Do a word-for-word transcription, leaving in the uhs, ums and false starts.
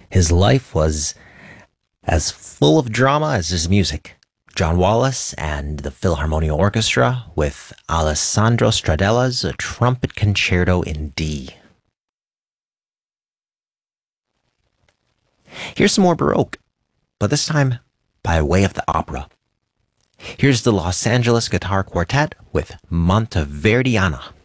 His life was as full of drama as his music. John Wallace and the Philharmonia Orchestra with Alessandro Stradella's Trumpet Concerto in D. Here's some more Baroque, but this time by way of the opera. Here's the Los Angeles Guitar Quartet with Monteverdiana.